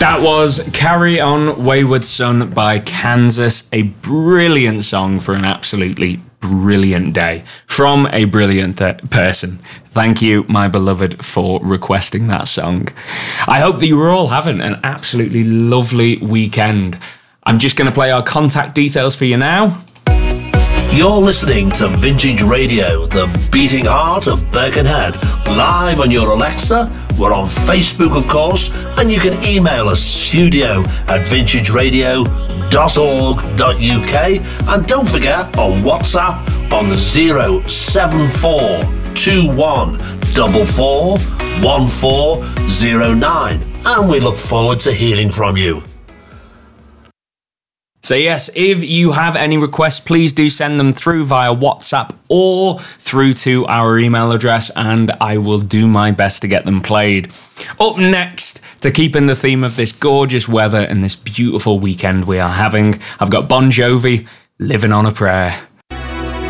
That was Carry On Wayward Son by Kansas, a brilliant song for an absolutely brilliant day from a brilliant person. Thank you, my beloved, for requesting that song. I hope that you were all having an absolutely lovely weekend. I'm just going to play our contact details for you now. You're listening to Vintage Radio, the beating heart of Birkenhead, live on your Alexa. We're on Facebook, of course, and you can email us studio@vintageradio.org.uk, and don't forget on WhatsApp on the 07421441409, and we look forward to hearing from you. So yes, if you have any requests, please do send them through via WhatsApp or through to our email address, and I will do my best to get them played. Up next, to keep in the theme of this gorgeous weather and this beautiful weekend we are having, I've got Bon Jovi, Living on a Prayer.